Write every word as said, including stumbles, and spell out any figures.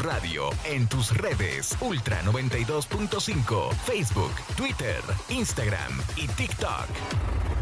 Radio en tus redes Ultra noventa y dos punto cinco, Facebook, Twitter, Instagram y TikTok.